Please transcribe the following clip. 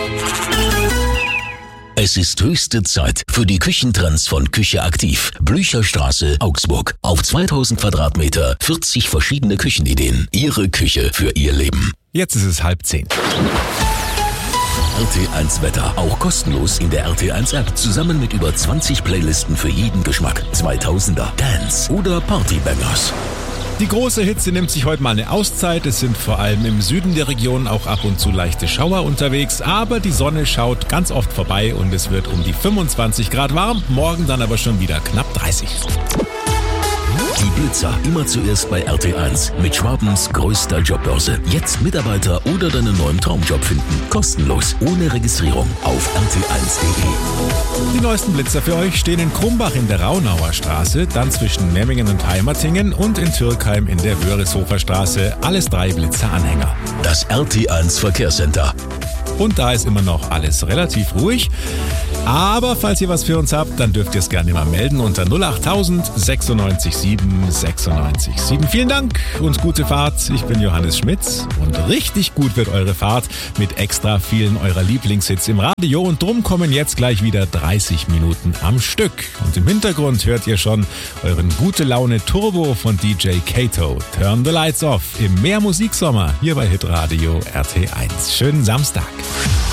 Es ist höchste Zeit für die Küchentrends von Küche Aktiv. Blücherstraße, Augsburg. Auf 2000 Quadratmeter, 40 verschiedene Küchenideen. Ihre Küche für Ihr Leben. Jetzt ist es 9:30. RT1 Wetter, auch kostenlos in der RT1 App. Zusammen mit über 20 Playlisten für jeden Geschmack. 2000er, Dance oder Partybangers. Die große Hitze nimmt sich heute mal eine Auszeit. Es sind vor allem im Süden der Region auch ab und zu leichte Schauer unterwegs. Aber die Sonne schaut ganz oft vorbei und es wird um die 25 Grad warm. Morgen dann aber schon wieder knapp 30. Die Blitzer immer zuerst bei RT1 mit Schwabens größter Jobbörse. Jetzt Mitarbeiter oder deinen neuen Traumjob finden. Kostenlos, ohne Registrierung auf rt1.de. Die neuesten Blitzer für euch stehen in Krumbach in der Raunauer Straße, dann zwischen Memmingen und Heimertingen und in Türkheim in der Wörishofer Straße. Alles 3 Blitzer-Anhänger. Das RT1 Verkehrscenter. Und da ist immer noch alles relativ ruhig. Aber falls ihr was für uns habt, dann dürft ihr es gerne mal melden unter 08000 96 7 96 7. Vielen Dank und gute Fahrt. Ich bin Johannes Schmitz und richtig gut wird eure Fahrt mit extra vielen eurer Lieblingshits im Radio. Und drum kommen jetzt gleich wieder 30 Minuten am Stück. Und im Hintergrund hört ihr schon euren Gute Laune Turbo von DJ Kato. Turn the Lights Off im Mehr Musiksommer hier bei Hitradio RT1. Schönen Samstag.